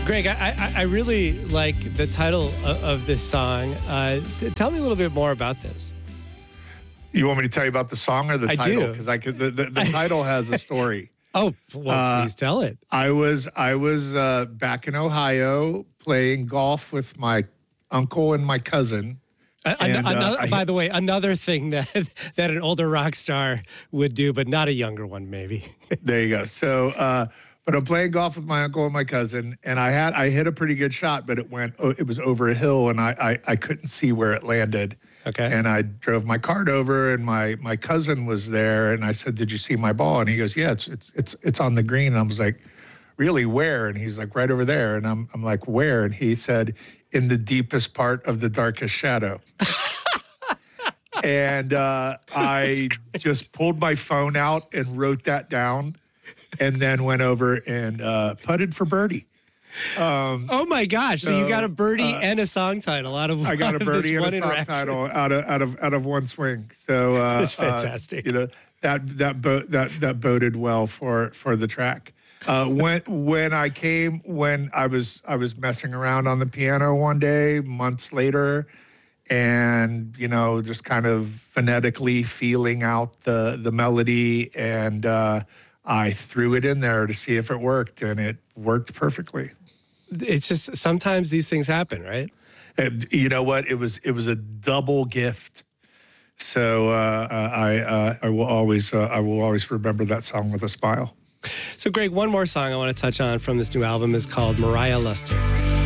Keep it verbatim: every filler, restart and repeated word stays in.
Greg, I, I, I really like the title of, of this song. Uh, t- tell me a little bit more about this. You want me to tell you about the song or the I title? do. Because I could. The, the, the title has a story. Oh, well, Uh, please tell it. I was I was uh, back in Ohio playing golf with my uncle and my cousin. An- and, uh, another, I- by the way, another thing that that an older rock star would do, but not a younger one, maybe. There you go. So, uh, but I'm playing golf with my uncle and my cousin, and I had I hit a pretty good shot, but it went oh, it was over a hill, and I, I I couldn't see where it landed. Okay. And I drove my cart over, and my my cousin was there, and I said, "Did you see my ball?" And he goes, "Yeah, it's it's it's it's on the green." And I was like, "Really? Where?" And he's like, "Right over there." And I'm I'm like, "Where?" And he said, "In the deepest part of the darkest shadow." And uh, I just pulled my phone out and wrote that down, and then went over and uh, putted for birdie. Um, Oh my gosh! So, So, you got a birdie uh, and a song title out of I got a out of birdie this and one a song interaction. title out of out of out of one swing. So uh, That's uh, fantastic. you know that that bo- that that boded well for for the track. Uh, when when I came when I was I was messing around on the piano one day months later, and you know just kind of phonetically feeling out the the melody, and uh, I threw it in there to see if it worked, and it worked perfectly. It's just sometimes these things happen, right? And you know what? It was it was a double gift. So uh, I uh, I will always uh, I will always remember that song with a smile. So, Greg, one more song I want to touch on from this new album is called Mariah Luster.